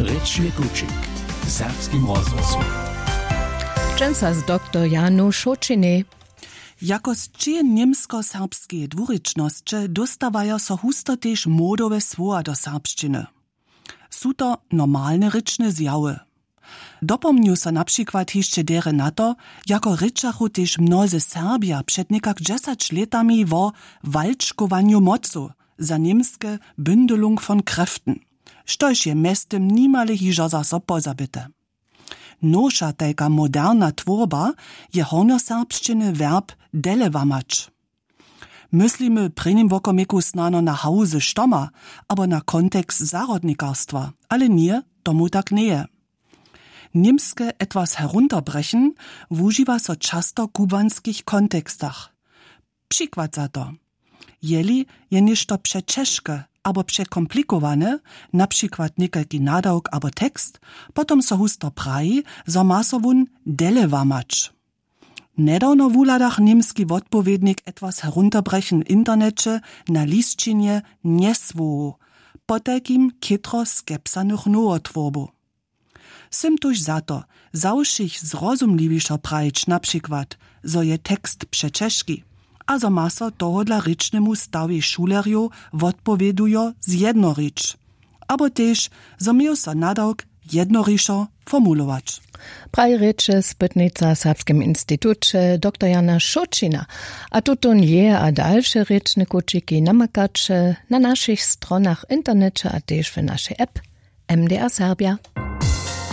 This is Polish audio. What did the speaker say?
Ryczny kuczyk w serbskim rozgłosu. Dżęsa z dr Janu Šočiny. Jako z niemsko-serbskiej dwuryczności dostawają so husto też modowe słowa do serbszczyny. Są to normalne ryczne zjawy. Dopomniu so na przykład jeszcze dere na to, jako ryczachu też mnozy Serbia przed niekak 10 latami o walczkowaniu mocu za niemskie Bündelung von Kräften, štož je mestem nimale hižo za so pozabite. Noša tajka moderna tworba je hornjoserbščiny verb delewamać. Myslimy prynim wokomiku snano na hause štoma, abo na kontekst zarodnikarstwa, ale nie, tomu tak nie. Niemskie etwas herunterbrechen wužiwa so často kubanskich kontekstach. Przykład za to. Jeli je ništo przeczeszke, abo przekomplikowane, na przykład niekalki nadawk abo tekst, potom so husto praji, zo ma so wun delewamać. Nedawno w uladach niemski odpowiednik etwas herunterbrechen w internecie na listčinie nieswu, po takim kitro skepsanych nowotworbu. Sym tuż za to, zawszych zrozumliwiszo prajić na przykład, zo je tekst przeczeszki, a zo ma so toho dla rycznemu stawi šulerju odpowiedujo z jednorič. Abo też zo miju so nadawk jednorišo formulować. Praj reče spytnica w Serbskim Instytucie dr Jana Šočina. A tutun je a dalsze ryczne kuczyki namakacze na naszych stronach internecie, a też w naszej app MDR Serbia.